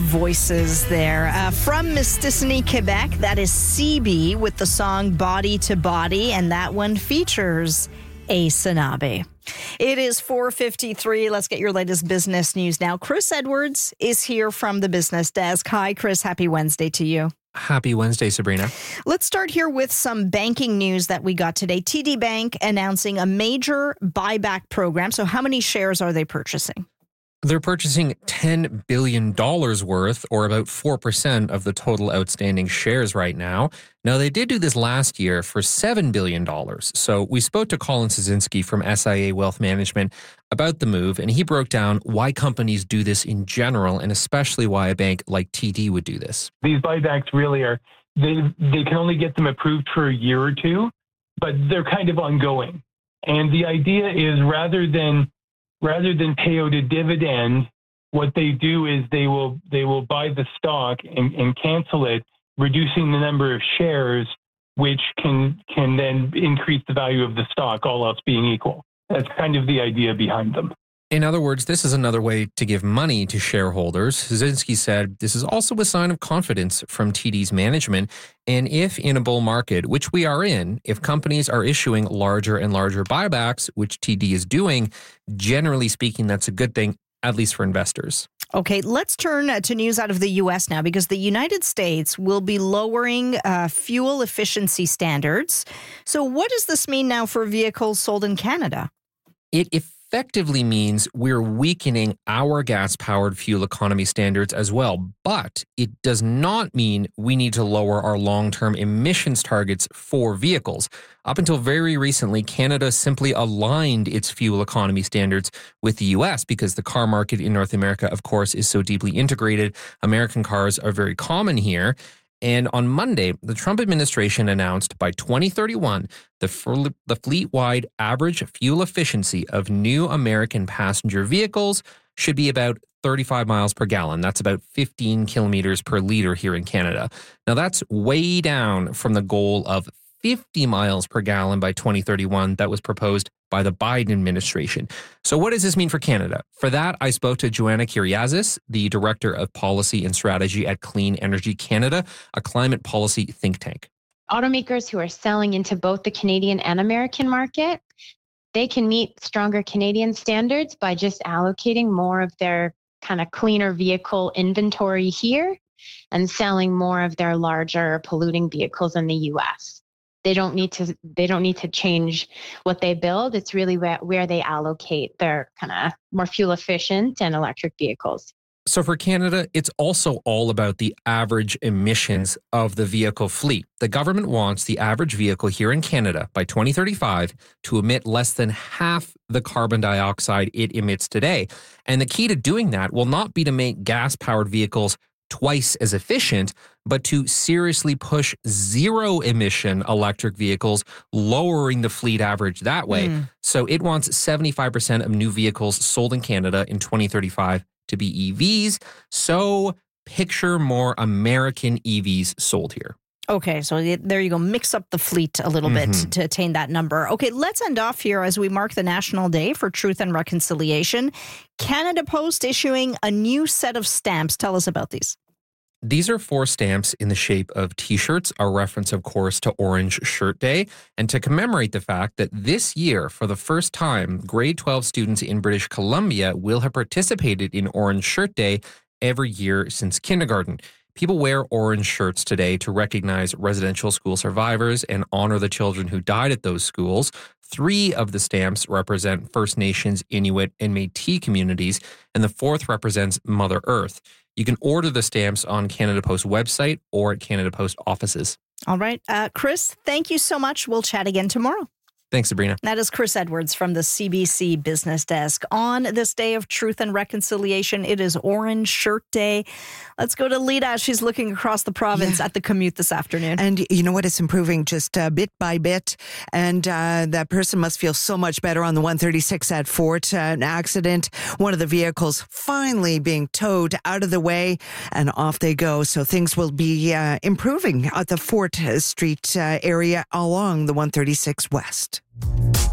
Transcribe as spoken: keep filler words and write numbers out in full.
voices there. Uh, from Mistissini, Quebec, that is C B with the song Body to Body, and that one features Ace Sanabe. It is four fifty-three. Let's get your latest business news now. Chris Edwards is here from the business desk. Hi, Chris. Happy Wednesday to you. Happy Wednesday, Sabrina. Let's start here with some banking news that we got today. T D Bank announcing a major buyback program. So how many shares are they purchasing? They're purchasing ten billion dollars worth, or about four percent of the total outstanding shares right now. Now, they did do this last year for seven billion dollars. So we spoke to Colin Sazinski from S I A Wealth Management about the move, and he broke down why companies do this in general, and especially why a bank like T D would do this. These buybacks really are, they, they can only get them approved for a year or two, but they're kind of ongoing. And the idea is rather than Rather than pay out a dividend, what they do is they will they will buy the stock and, and cancel it, reducing the number of shares, which can can then increase the value of the stock, all else being equal. That's kind of the idea behind them. In other words, this is another way to give money to shareholders. Sazinski said this is also a sign of confidence from T D's management. And if in a bull market, which we are in, if companies are issuing larger and larger buybacks, which T D is doing, generally speaking, that's a good thing, at least for investors. Okay, let's turn to news out of the U S now, because the United States will be lowering uh, fuel efficiency standards. So what does this mean now for vehicles sold in Canada? It if effectively means we're weakening our gas-powered fuel economy standards as well. But it does not mean we need to lower our long-term emissions targets for vehicles. Up until very recently, Canada simply aligned its fuel economy standards with the U S because the car market in North America, of course, is so deeply integrated. American cars are very common here. And on Monday, the Trump administration announced by twenty thirty-one, the, f- the fleet-wide average fuel efficiency of new American passenger vehicles should be about thirty-five miles per gallon. That's about fifteen kilometers per liter here in Canada. Now, that's way down from the goal of fifty miles per gallon by twenty thirty-one that was proposed by the Biden administration. So what does this mean for Canada? For that, I spoke to Joanna Kyriazis, the Director of Policy and Strategy at Clean Energy Canada, a climate policy think tank. Automakers who are selling into both the Canadian and American market, they can meet stronger Canadian standards by just allocating more of their kind of cleaner vehicle inventory here and selling more of their larger polluting vehicles in the U S. They don't need to they don't need to change what they build. It's really where, where they allocate their kind of more fuel efficient and electric vehicles. So for Canada, it's also all about the average emissions of the vehicle fleet. The government wants the average vehicle here in Canada by twenty thirty-five to emit less than half the carbon dioxide it emits today. And the key to doing that will not be to make gas-powered vehicles twice as efficient, but to seriously push zero emission electric vehicles, lowering the fleet average that way. Mm. So it wants seventy-five percent of new vehicles sold in Canada in twenty thirty-five to be E Vs. So picture more American E Vs sold here. Okay, so there you go. Mix up the fleet a little mm-hmm. bit to attain that number. Okay, let's end off here as we mark the National Day for Truth and Reconciliation. Canada Post issuing a new set of stamps. Tell us about these. These are four stamps in the shape of T-shirts, a reference, of course, to Orange Shirt Day, and to commemorate the fact that this year, for the first time, grade twelve students in British Columbia will have participated in Orange Shirt Day every year since kindergarten. People wear orange shirts today to recognize residential school survivors and honor the children who died at those schools. Three of the stamps represent First Nations, Inuit, and Métis communities, and the fourth represents Mother Earth. You can order the stamps on Canada Post website or at Canada Post offices. All right. Uh, Chris, thank you so much. We'll chat again tomorrow. Thanks, Sabrina. That is Chris Edwards from the C B C Business Desk. On this day of Truth and Reconciliation, it is Orange Shirt Day. Let's go to Lita. She's looking across the province yeah. at the commute this afternoon. And you know what? It's improving just uh, bit by bit. And uh, that person must feel so much better on the one thirty-six at Fort. Uh, an accident, one of the vehicles finally being towed out of the way, and off they go. So things will be uh, improving at the Fort Street uh, area along the one thirty-six West.